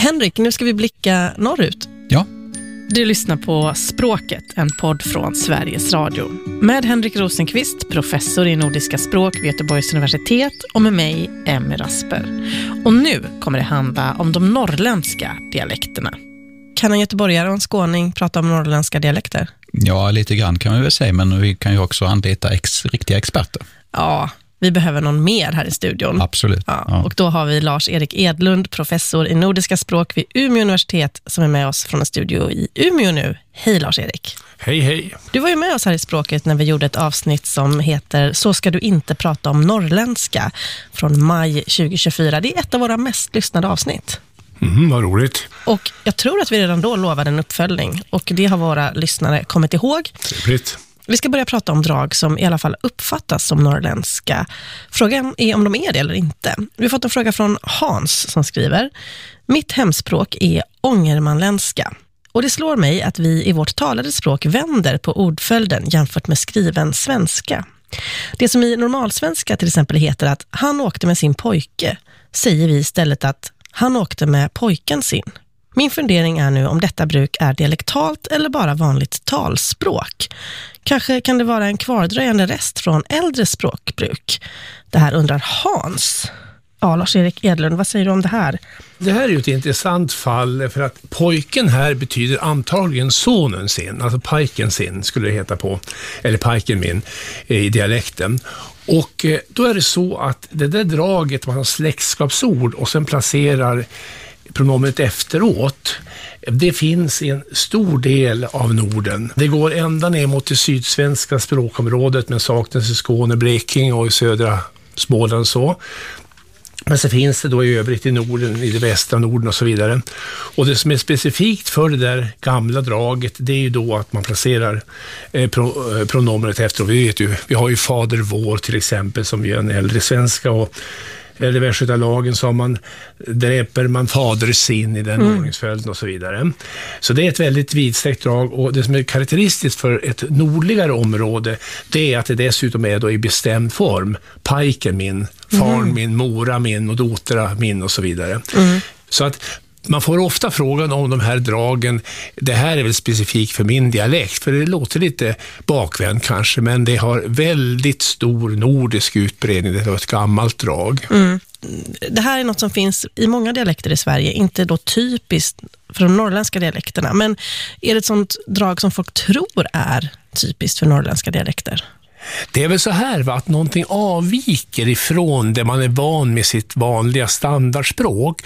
Henrik, nu ska vi blicka norrut. Ja. Du lyssnar på Språket, en podd från Sveriges Radio. Med Henrik Rosenqvist, professor i nordiska språk vid Göteborgs universitet, och med mig, Emmy Rasper. Och nu kommer det handla om de norrländska dialekterna. Kan en göteborgare och en skåning prata om norrländska dialekter? Ja, lite grann kan man väl säga, men vi kan ju också anlita riktiga experter. Ja, vi behöver någon mer här i studion. Absolut. Ja. Och då har vi Lars-Erik Edlund, professor i nordiska språk vid Umeå universitet, som är med oss från en studio i Umeå nu. Hej Lars-Erik. Hej, hej. Du var ju med oss här i Språket när vi gjorde ett avsnitt som heter Så ska du inte prata om norrländska från maj 2024. Det är ett av våra mest lyssnade avsnitt. Vad roligt. Och jag tror att vi redan då lovade en uppföljning, och det har våra lyssnare kommit ihåg. Trevligt. Vi ska börja prata om drag som i alla fall uppfattas som norrländska. Frågan är om de är det eller inte. Vi har fått en fråga från Hans som skriver: Mitt hemspråk är ångermanländska. Och det slår mig att vi i vårt talade språk vänder på ordföljden jämfört med skriven svenska. Det som i normalsvenska till exempel heter att han åkte med sin pojke, säger vi istället att han åkte med pojken sin. Min fundering är nu om detta bruk är dialektalt eller bara vanligt talspråk. Kanske kan det vara en kvardröjande rest från äldre språkbruk. Det här undrar Hans. Ja, Lars-Erik Edlund, vad säger du om det här? Det här är ju ett intressant fall, för att pojken här betyder antagligen sonen sin, alltså pojken sin skulle det heta på, eller pojken min i dialekten. Och då är det så att det där draget, man har släktskapsord och sen placerar pronomenet efteråt, det finns i en stor del av Norden. Det går ända ner mot det sydsvenska språkområdet, men saknas i Skåne, Blekinge och i södra Småland och så. Men så finns det då i övrigt i Norden, i det västra Norden och så vidare. Och det som är specifikt för det där gamla draget, det är ju då att man placerar pronomenet efteråt. Vi har ju fader vår till exempel, som är en äldre svenska, och eller västgötalagen sa man, dräper man fader sin i den ordningsföljden och så vidare. Så det är ett väldigt vidsträckt drag, och det som är karaktäristiskt för ett nordligare område, det är att det dessutom är då i bestämd form. Pajken min, farn min, mora min och dotra min och så vidare. Så att man får ofta frågan om de här dragen, det här är väl specifikt för min dialekt, för det låter lite bakvänt kanske, men det har väldigt stor nordisk utbredning, det är ett gammalt drag. Det här är något som finns i många dialekter i Sverige, inte då typiskt för de norrländska dialekterna, men är det ett sånt drag som folk tror är typiskt för norrländska dialekter? Det är väl så här, att någonting avviker ifrån det man är van med sitt vanliga standardspråk,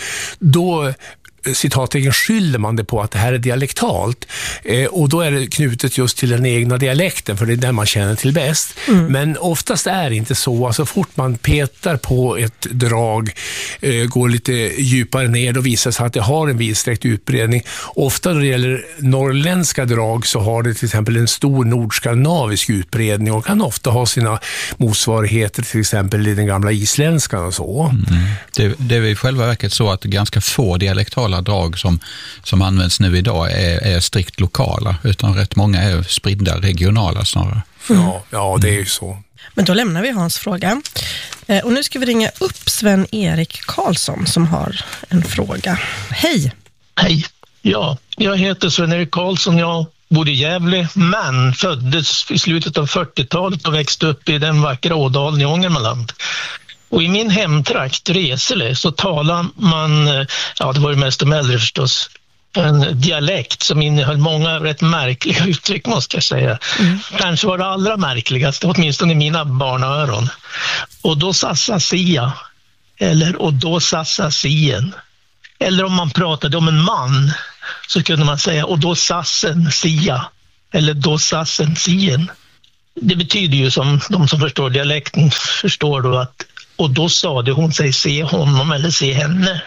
då citattecken skyller man det på att det här är dialektalt, och då är det knutet just till den egna dialekten, för det är den man känner till bäst. Men oftast är det inte så. Alltså fort man petar på ett drag, går lite djupare ner, och visar sig att det har en vidsträckt utbredning. Ofta när det gäller norrländska drag så har det till exempel en stor nordskandinavisk utbredning, och kan ofta ha sina motsvarigheter till exempel i den gamla isländskan och så. Det är i själva verket så att ganska få dialektala drag som används nu idag är strikt lokala, utan rätt många är spridda regionala snarare. Ja, det är ju så. Men då lämnar vi Hans fråga. Och nu ska vi ringa upp Sven-Erik Karlsson som har en fråga. Hej! Hej, ja, jag heter Sven-Erik Karlsson, jag bor i Gävle, men föddes i slutet av 40-talet och växte upp i den vackra Ådalen i Ångermanland. Och i min hemtrakt, Resele, så talar man, det var ju mest de äldre förstås, en dialekt som innehöll många rätt märkliga uttryck, måste jag säga. Kanske var det allra märkligaste, åtminstone i mina barnaöron. Och då sassa sia, eller och då sassa sien. Eller om man pratade om en man så kunde man säga och då sassen sia, eller då sassen sien. Det betyder ju, som de som förstår dialekten förstår då, att och då sade hon sig se honom eller se henne.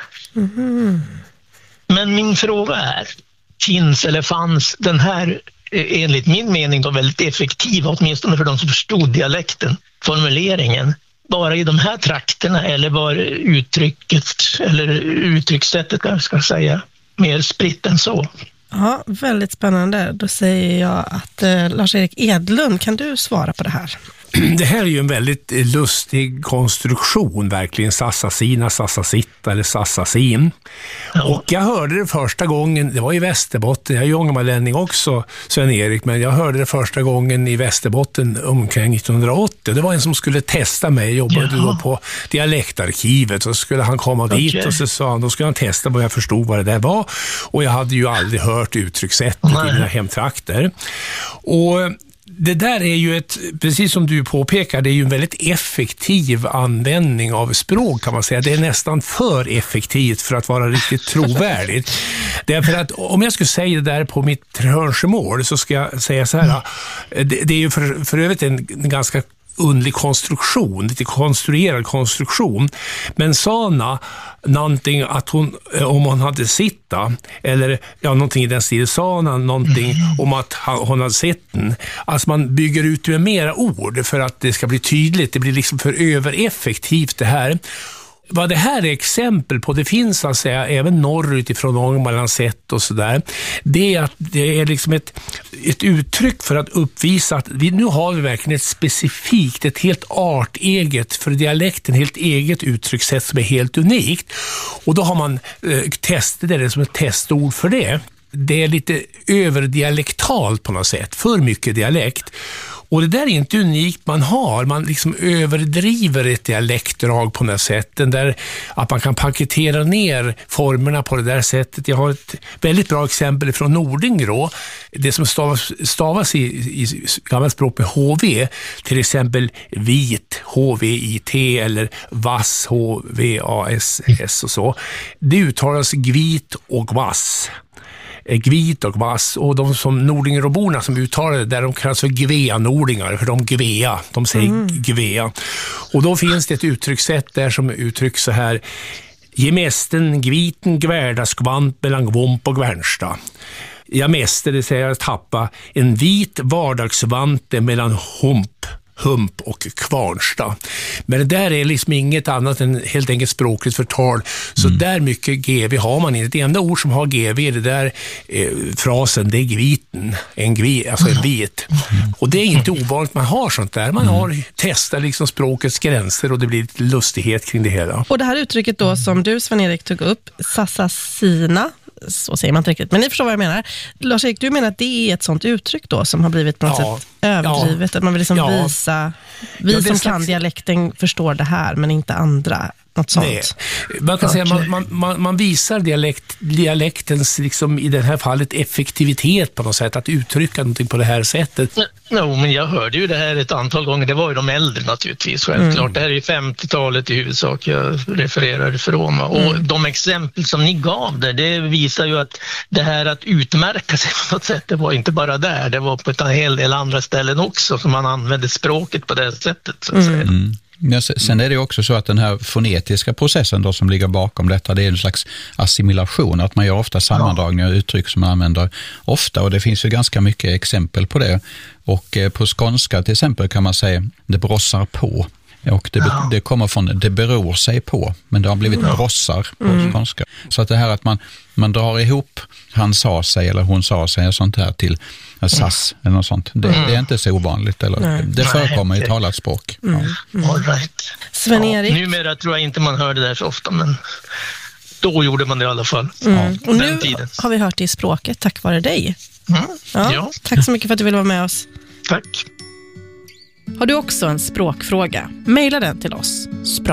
Men min fråga är, finns eller fanns den här, enligt min mening då väldigt effektiva, åtminstone för de som förstod dialekten, formuleringen, bara i de här trakterna, eller var uttrycket eller uttryckssättet, jag ska säga, mer spritt än så? Ja, väldigt spännande. Då säger jag att Lars-Erik Edlund, kan du svara på det här? det här är ju en väldigt lustig konstruktion, verkligen. Sassasina, sassasitta eller sassasin. Ja. Och jag hörde det första gången, det var i Västerbotten, jag är ju ångermanlänning också, Sven-Erik, men jag hörde det första gången i Västerbotten omkring 1980. Det var en som skulle testa mig, jag jobbade då på dialektarkivet, så skulle han komma dit och så sa han, då skulle han testa vad jag förstod vad det där var. Och jag hade ju aldrig hört uttryckssättet i mina hemtrakter. Och det där är ju precis som du påpekar, det är ju en väldigt effektiv användning av språk, kan man säga. Det är nästan för effektivt för att vara riktigt trovärdigt. Därför att om jag skulle säga det där på mitt hörnsmål så ska jag säga så här, det är ju för övrigt en ganska underlig konstruktion, lite konstruerad konstruktion. Men Sana någonting att hon, om hon hade sitta eller någonting i den stilen, Sana någonting om att hon hade sett den. Alltså man bygger ut med mera ord för att det ska bli tydligt. Det blir liksom för övereffektivt det här. Vad det här är exempel på, det finns alltså även norrut ifrån Ångermanland och sådär, det är att det är liksom ett uttryck för att uppvisa att nu har vi verkligen ett specifikt, ett helt arteget, för dialekten helt eget uttryckssätt som är helt unikt. Och då har man testat det som ett testord för det. Det är lite överdialektalt på något sätt, för mycket dialekt. Och det där är inte unikt man liksom överdriver ett dialektdrag på något sätt. Den där att man kan paketera ner formerna på det där sättet. Jag har ett väldigt bra exempel från Nordingrå. Det som stavas i gammalt språk med HV, till exempel vit, HVIT, eller vass, HVASS och så. Det uttalas gvit och vass. Gvit och vass, och de som Nordingeråborna som uttalar det där, de kallas för Gvea-nordingar, för de säger Gvea. Och då finns det ett uttryckssätt där som uttrycks så här: gemästen gviten gvärda skvant mellan gvomp och gvärnsta. Jag mäste, det säger att tappa en vit vardagsvante mellan hump och Kvarnsta. Men det där är liksom inget annat än helt enkelt språkligt förtal. Så där mycket GV har man inte. Det enda ord som har GV i det där frasen, det är gviten. Alltså en vit. Och det är inte ovanligt man har sånt där. Man har testat liksom språkets gränser och det blir lite lustighet kring det hela. Och det här uttrycket då som du, Sven-Erik, tog upp, sassasina, så säger man inte riktigt, men ni förstår vad jag menar. Lars-Erik, du menar att det är ett sånt uttryck då som har blivit på något sätt överdrivet, att man vill liksom visa, vi som kan dialekten förstår det här, men inte andra. Något sånt. Nej. Man kan säga man visar dialektens liksom, i det här fallet effektivitet på något sätt, att uttrycka någonting på det här sättet. Men jag hörde ju det här ett antal gånger. Det var ju de äldre naturligtvis, självklart. Det här är ju 50-talet i huvudsak jag refererar ifrån. Och de exempel som ni gav där, det visar ju att det här att utmärka sig på något sätt, det var inte bara där. Det var på ett hel del andra ställen också som man använde språket på det sättet, så att säga. Ja, sen är det också så att den här fonetiska processen då som ligger bakom detta, det är en slags assimilation, att man gör ofta sammandragningar och uttryck som man använder ofta, och det finns ju ganska mycket exempel på det. Och på skånska till exempel kan man säga det brossar på. Och det kommer från det beror sig på, men det har blivit brossar på skånska. Så att det här att man drar ihop han sa sig eller hon sa sig och sånt här till sass eller något sånt. Det är inte så ovanligt. Eller? Det förekommer i talat språk. All right. Sven-Erik? Numera tror jag inte man hör det där så ofta, men då gjorde man det i alla fall. Och nu har vi hört det i språket tack vare dig. Tack så mycket för att du ville vara med oss. Tack. Har du också en språkfråga? Maila den till oss.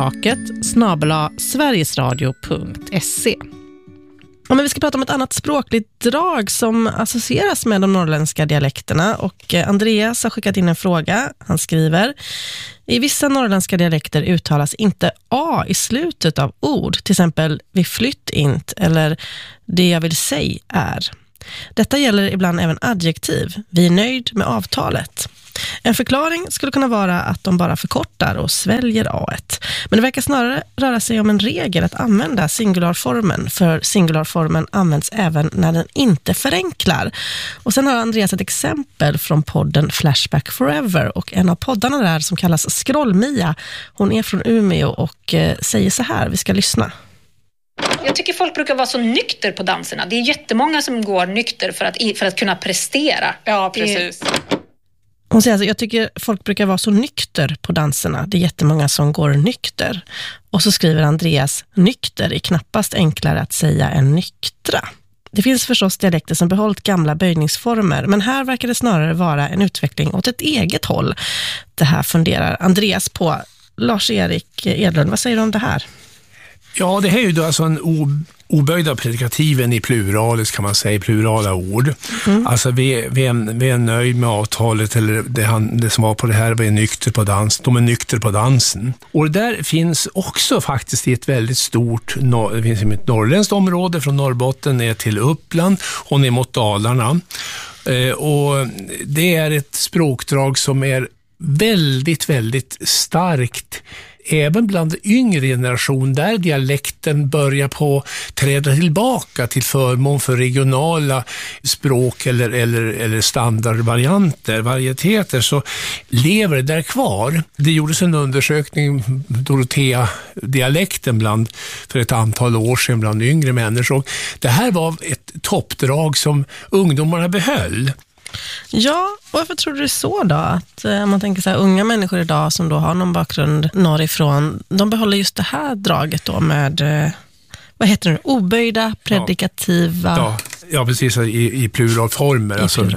spraket@sverigesradio.se. Men vi ska prata om ett annat språkligt drag som associeras med de norrländska dialekterna, och Andreas har skickat in en fråga. Han skriver: i vissa norrländska dialekter uttalas inte A i slutet av ord, till exempel vi flytt int eller det jag vill säga är. Detta gäller ibland även adjektiv. Vi är nöjd med avtalet. En förklaring skulle kunna vara att de bara förkortar och sväljer A-et. Men det verkar snarare röra sig om en regel att använda singularformen, för singularformen används även när den inte förenklar. Och sen har Andreas ett exempel från podden Flashback Forever, och en av poddarna där som kallas Skrollmia, hon är från Umeå och säger så här, vi ska lyssna. Jag tycker folk brukar vara så nykter på danserna. Det är jättemånga som går nykter för att kunna prestera. Ja, precis. Hon säger alltså, jag tycker folk brukar vara så nykter på danserna. Det är jättemånga som går nykter. Och så skriver Andreas, nykter är knappast enklare att säga än nyktra. Det finns förstås dialekter som behållit gamla böjningsformer, men här verkar det snarare vara en utveckling åt ett eget håll. Det här funderar Andreas på. Lars-Erik Edlund, vad säger du om det här? Ja, det här är ju då alltså en oböjda predikativen i pluralis, kan man säga, plurala ord. Alltså vi är nöjd med avtalet, eller det som var på det här, vi är nykter på dans, de är nykter på dansen. Och det där finns också faktiskt i ett väldigt stort, det finns i ett norrländskt område från Norrbotten ner till Uppland och ner mot Dalarna. Och det är ett språkdrag som är väldigt, väldigt starkt även bland yngre generation, där dialekten börjar på träda tillbaka till förmån för regionala språk eller standardvarianter, varieteter, så lever det där kvar. Det gjordes en undersökning, Dorotea-dialekten för ett antal år sedan bland yngre människor. Det här var ett toppdrag som ungdomarna behöll. Ja, varför tror du det är så då? Att man tänker så här, unga människor idag som då har någon bakgrund norrifrån, de behåller just det här draget då med, vad heter det, oböjda, predikativa... Ja, precis, i pluralformer.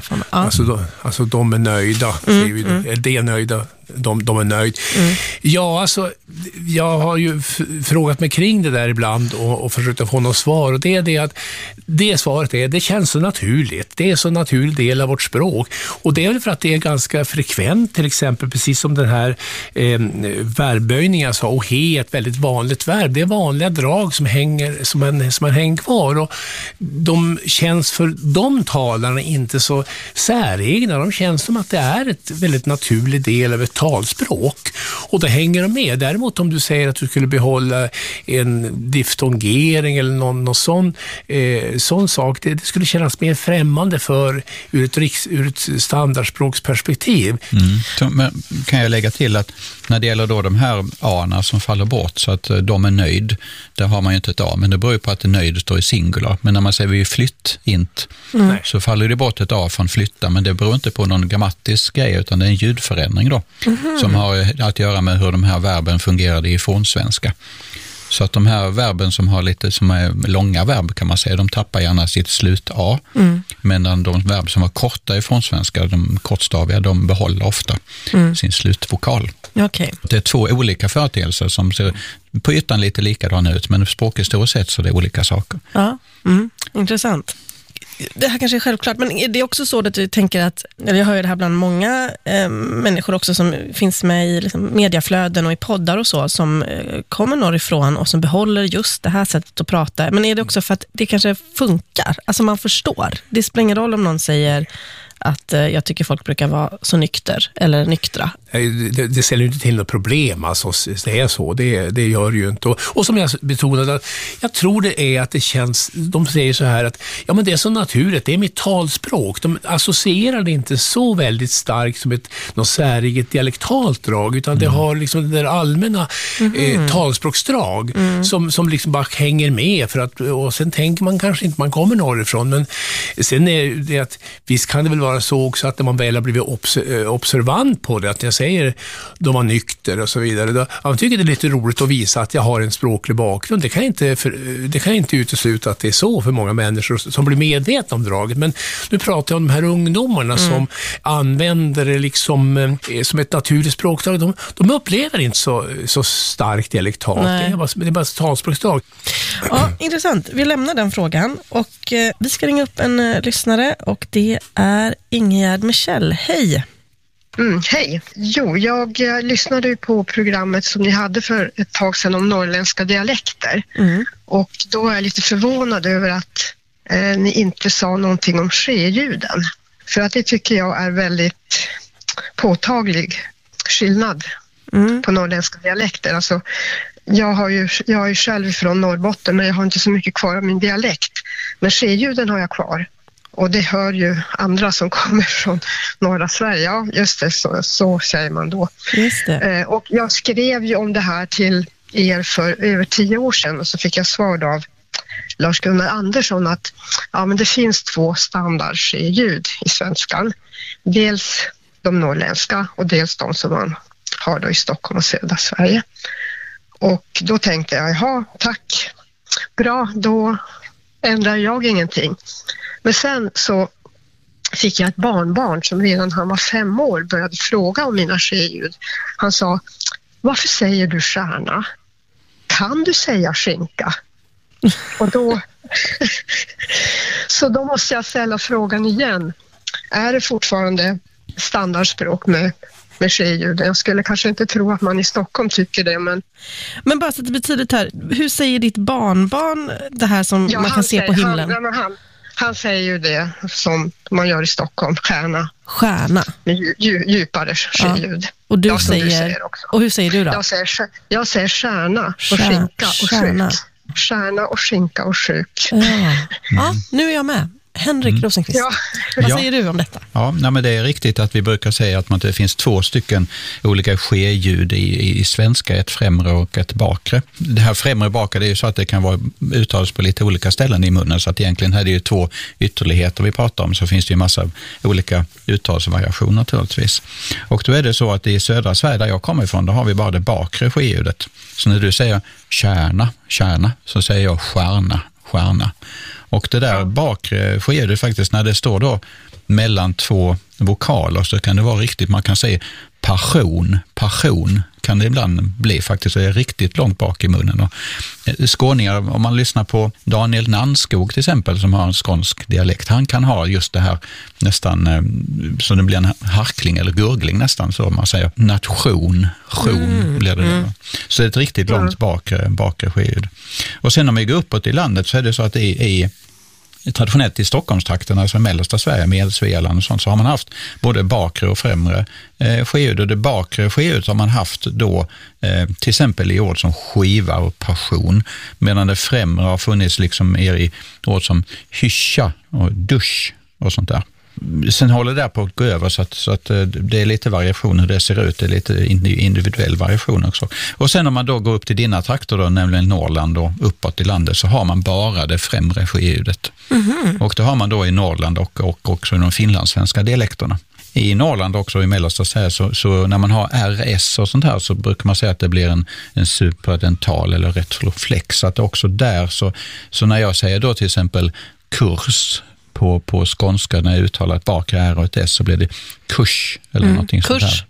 Alltså de är nöjda. Det är nöjda. De är nöjd. Ja, alltså jag har ju frågat mig kring det där ibland och försökt att få något svar, och det är det att det svaret är, det känns så naturligt. Det är så naturlig del av vårt språk, och det är väl för att det är ganska frekvent, till exempel precis som den här verbböjningen, alltså och he, ett väldigt vanligt verb. Det är vanliga drag som hänger som man hänger kvar, och de känns för de talarna inte så säregna. De känns som att det är ett väldigt naturlig del av ett talspråk, och det hänger de med. Däremot om du säger att du skulle behålla en diftongering eller någon sån sak, det skulle kännas mer främmande ur ett standardspråksperspektiv. Men kan jag lägga till att när det gäller då de här A-na som faller bort, så att de är nöjd, där har man ju inte ett A, men det beror ju på att det nöjd står i singular. Men när man säger vi flytt int, så faller det bort ett A från flytta, men det beror inte på någon grammatisk grej, utan det är en ljudförändring då, som har att göra med hur de här verben fungerade i fornsvenska. Så att de här verben som är långa verb, kan man säga, de tappar gärna sitt slut A. Medan de verb som var korta i fornsvenska, de kortstaviga, de behåller ofta sin slutvokal. Okay. Det är två olika företeelser som ser på ytan lite likadana ut, men språkhistoriskt sett så är det olika saker. Ja, intressant. Det här kanske är självklart, men det är också så att du tänker att, eller jag hör ju det här bland många människor också som finns med i liksom, mediaflöden och i poddar och så, som kommer norrifrån och som behåller just det här sättet att prata. Men är det också för att det kanske funkar? Alltså man förstår. Det spelar ingen roll om någon säger att jag tycker folk brukar vara så nykter eller nyktra. Det ställer ju inte till något problem, alltså, det är så, det gör det ju inte. Och som jag betonade, jag tror det är att det känns, de säger så här att ja, men det är så naturligt, det är mitt talspråk. De associerar det inte så väldigt starkt som något säreget dialektalt drag, utan det har liksom det där allmänna talspråksdrag som liksom bara hänger med, och sen tänker man kanske inte man kommer norrifrån, men sen är det att visst kan det väl vara så också att när man väl har blivit observant på det, att jag säger de var nykter och så vidare, jag tycker det är lite roligt att visa att jag har en språklig bakgrund. Det kan inte utesluta att det är så för många människor som blir medvetna om draget. Men nu pratar jag om de här ungdomarna som använder det liksom som ett naturligt språkdrag. De upplever inte så starkt dialektalt. Det är bara ett talspråksdrag. Ja, intressant. Vi lämnar den frågan och vi ska ringa upp en lyssnare, och det är Ingegärd Michel. Hej! Hej. Jo, jag lyssnade ju på programmet som ni hade för ett tag sedan om norrländska dialekter. Och då är jag lite förvånad över att ni inte sa någonting om ske-ljuden. För att det tycker jag är väldigt påtaglig skillnad på norrländska dialekter. Alltså, jag är ju själv från Norrbotten, men jag har inte så mycket kvar av min dialekt. Men ske-ljuden har jag kvar. Och det hör ju andra som kommer från norra Sverige. Ja, just det, så säger man då. Just det. Och jag skrev ju om det här till er för över 10 år sedan, och så fick jag svar av Lars-Gunnar Andersson att ja, men det finns 2 standardljud i svenskan. Dels de norrländska och dels de som man har då i Stockholm och södra Sverige. Och då tänkte jag, jaha, tack, bra, då ändrar jag ingenting. Men sen så fick jag ett barnbarn som redan han var 5 år började fråga om mina ske-ljud. Han sa, varför säger du stjärna? Kan du säga skinka? Och då så då måste jag ställa frågan igen. Är det fortfarande standardspråk med ske-ljuden? Jag skulle kanske inte tro att man i Stockholm tycker det, men bara så att det betyder här, hur säger ditt barnbarn det här som man kan se på himlen? Han säger ju det som man gör i Stockholm, stjärna. Stjärna. Med djupare ske-ljud. Ja. Och du säger också. Och hur säger du då? Jag säger stjärna och skinka och sjuk. Stjärna och skinka och sjuk. Ja, nu är jag med. Henrik Rosenqvist. Ja. Vad säger du om detta? Ja, men det är riktigt att vi brukar säga att det finns 2 stycken olika ske-ljud i svenska, ett främre och ett bakre. Det här främre och bakre, det är ju så att det kan vara uttalas på lite olika ställen i munnen, så att egentligen här är det ju 2 ytterligheter vi pratar om, så finns det ju massa olika uttalsvariationer naturligtvis. Och då är det så att i södra Sverige där jag kommer ifrån, då har vi bara det bakre ske-ljudet. Så när du säger kärna, så säger jag stjärna. Och det där bakre sker det faktiskt när det står då mellan 2 vokaler, så kan det vara riktigt, man kan säga passion kan det ibland bli faktiskt, det är riktigt långt bak i munnen. Och skåningar, om man lyssnar på Daniel Nannskog till exempel som har en skånsk dialekt, han kan ha just det här nästan så det blir en harkling eller gurgling nästan, så man säger nation blir det då. Så det är ett riktigt långt bakre ske-ljud. Och sen om vi går uppåt i landet så är det så att traditionellt i Stockholmstrakten, alltså mellersta Sverige med Svealand och sånt, så har man haft både bakre och främre ske-ljud, och det bakre ske-ljud har man haft då till exempel i ord som skiva och passion, medan det främre har funnits liksom i ord som hyscha och dusch och sånt där. Sen håller det där på att gå över så att det är lite variation hur det ser ut, det är lite individuell variation också. Och sen om man då går upp till dina trakter då, nämligen Norrland och uppåt i landet, så har man bara det främre ske-ljudet. Och det har man då i Norrland och också i de finlandssvenska dialekterna. I Norrland också i mellersta Sverige så när man har RS och sånt här så brukar man säga att det blir en superdental eller retroflex, så att också där så när jag säger då till exempel kurs på skånska, när jag uttalar ett bakre R och ett S, så blir det kurs eller någonting sånt här.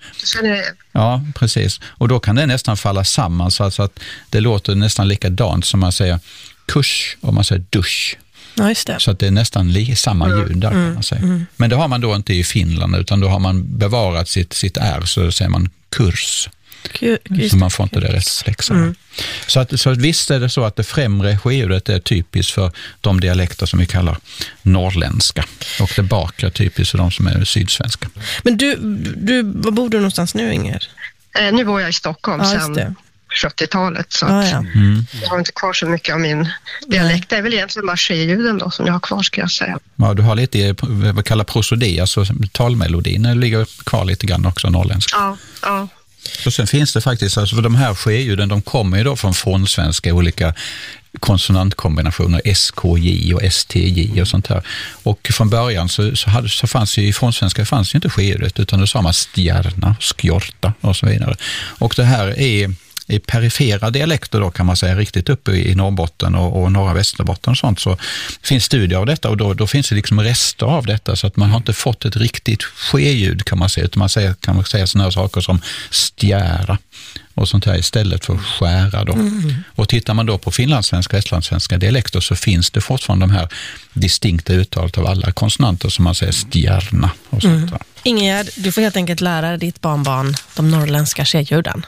Ja, precis. Och då kan det nästan falla samman så att det låter nästan likadant som man säger kurs och man säger dusch. Ja, just det. Så att det är nästan samma ljud där kan man säga. Men det har man då inte i Finland, utan då har man bevarat sitt R, så säger man kurs. Så man får inte det rätt flexar. Så visst är det så att det främre ske-ljudet är typiskt för de dialekter som vi kallar norrländska, och det bakre är typiskt för de som är sydsvenska. Men var bor du någonstans nu, Inger? Nu bor jag i Stockholm sedan 70-talet, så jag har inte kvar så mycket av min dialekt. Det är väl egentligen bara ske-ljuden då som jag har kvar, ska jag säga. Ja, du har lite vad vi kallar prosodi, alltså talmelodin ligger kvar lite grann också norrländska. Ja. Och sen finns det faktiskt, alltså för de här ske-ljuden, de kommer ju då från fornsvenska olika konsonantkombinationer, SKJ och STJ och sånt här. Och från början så fanns ju i fornsvenska fanns ju inte ske-ljudet, utan då sa man stjärna, skjorta och så vidare. Och det här är i perifera dialekter då, kan man säga, riktigt uppe i Norrbotten och norra Västerbotten och sånt, så finns studier av detta, och då finns det liksom rester av detta, så att man har inte fått ett riktigt ske-ljud, kan man säga, utan kan man säga sådana saker som stjära och sånt här istället för skära då. Och tittar man då på finlandssvenska och estlandssvenska dialekter, så finns det fortfarande de här distinkta uttalet av alla konsonanter, som man säger stjärna och sånt där. Ingegärd, du får helt enkelt lära ditt barnbarn de norrländska ske-ljuden.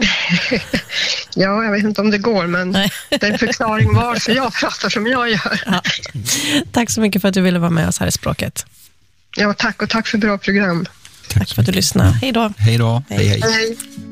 Ja, jag vet inte om det går, men det är en förklaring varför jag pratar som jag gör. Ja. Tack så mycket för att du ville vara med oss här i Språket. Ja, tack, och tack för bra program. Tack för att du lyssnade. Hej då. Hej då. Hej.